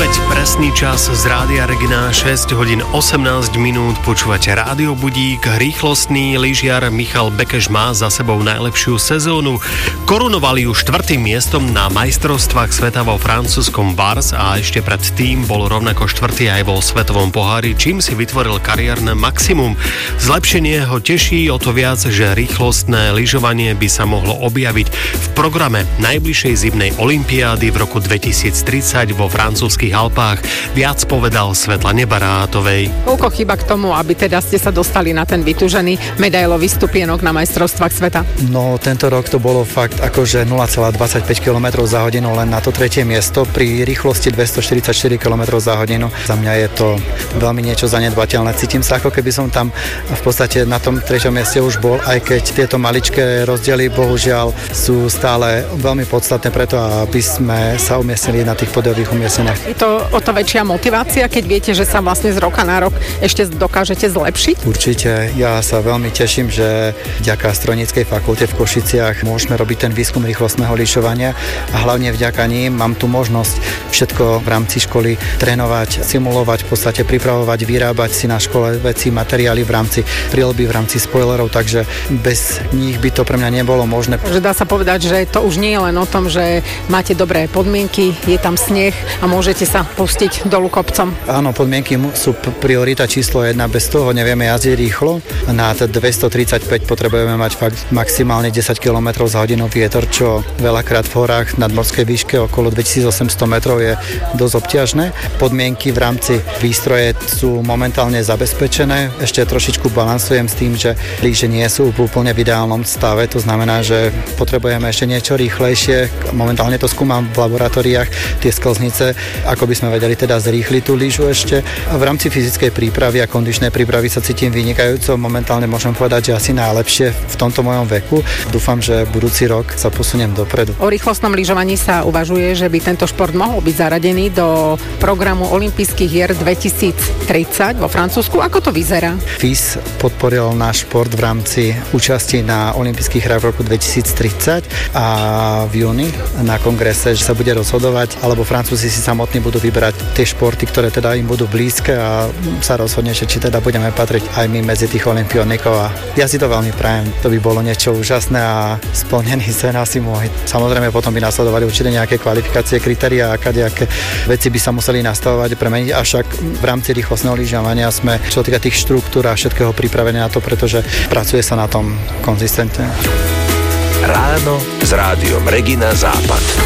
Opäť presný čas z Rádia Regina, 6 hodín 18 minút, počúvate Rádio Budík. Rýchlostný lyžiar Michal Bekeš má za sebou najlepšiu sezónu. Korunovali ju 4. miestom na majstrovstvách sveta vo francúzskom Vars a ešte pred tým bol rovnako 4. aj vo svetovom pohári, čím si vytvoril kariérne maximum. Zlepšenie ho teší o to viac, že rýchlostné lyžovanie by sa mohlo objaviť v programe najbližšej zimnej olympiády v roku 2030 vo francúzskych Alpách. Viac povedal Svetlane Barátovej. Koľko chýba k tomu, aby teda ste sa dostali na ten vytúžený medailový stupienok na majstrovstvách sveta? No, tento rok to bolo fakt akože 0,25 km za hodinu len na to 3. miesto pri rýchlosti 244 km za hodinu. Za mňa je to veľmi niečo zanedbateľné. Cítim sa, ako keby som tam v podstate na tom 3. mieste už bol, aj keď tieto maličké rozdiely bohužiaľ sú stále veľmi podstatné preto, aby sme sa umiestnili na tých podiových umiestneniach. Je to o to väčšia motivácia, keď viete, že sa vlastne z roka na rok ešte dokážete zlepšiť? Určite. Ja sa veľmi teším, že vďaka Strojníckej fakulte v Košiciach môžeme robiť ten výskum rýchlostného lyžovania a hlavne vďaka ním mám tu možnosť všetko v rámci školy trénovať, simulovať, v podstate pripravovať, vyrábať si na škole veci, materiály v rámci príľby, v rámci spoilerov, takže bez nich by to pre mňa nebolo možné. Že dá sa povedať, že to už nie je len o tom, že máte dobré podmienky, je tam sneh a môžete sa pustiť dolu kopcom. Áno, podmienky sú priorita číslo 1, bez toho nevieme jazdiť rýchlo. Na 235 potrebujeme mať fakt maximálne 10 km za hodinu vietor, čo veľakrát v horách nad morskej výške okolo 2800 metrov je dosť obťažné. Podmienky v rámci výstroje sú momentálne zabezpečené. Ešte trošičku balansujem s tým, že lyže nie sú v úplne v ideálnom stave, to znamená, že potrebujeme ešte niečo rýchlejšie. Momentálne to skúmam v laboratóriách, tie sklznice, ako by sme vedeli teda zrýchliť tú lyžu ešte. A v rámci fyzickej prípravy a kondičnej prípravy sa cítim vynikajúco. Momentálne môžem povedať, že asi najlepšie v tomto mojom veku. Dúfam, že budúci rok sa posuniem dopredu. O rýchlostnom lyžovaní sa uvažuje, že by tento šport mohol byť zaradený do programu olympijských hier 2030 vo Francúzsku. Ako to vyzerá? FIS podporil náš šport v rámci účasti na olympijských hrách v roku 2030 a v júni na kongrese, že sa bude rozhodovať, alebo Francúzi si samotní budú vyberať tie športy, ktoré teda im budú blízke a sa rozhodne, či teda budeme patriť aj my medzi tých olympionikov a ja si to veľmi prajem. To by bolo niečo úžasné a splnený sen asi môj. Samozrejme potom by nasledovali určite nejaké kvalifikácie, kritériá a kadejaké veci by sa museli nastavovať, premeniť, avšak v rámci rýchlostného lyžovania sme, čo týka tých štruktúr a všetkého pripravení na to, pretože pracuje sa na tom konzistentne. Ráno s Rádiom Regina Západ.